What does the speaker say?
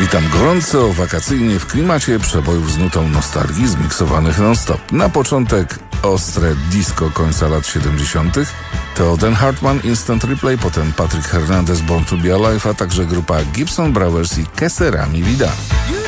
Witam gorąco, wakacyjnie, w klimacie przebojów z nutą nostalgii zmiksowanych non-stop. Na początek ostre disco końca lat 70. To Dan Hartman, Instant Replay, potem Patrick Hernandez, Born to be Alive, a także grupa Gibson Brothers i Que Sera Mi Vida.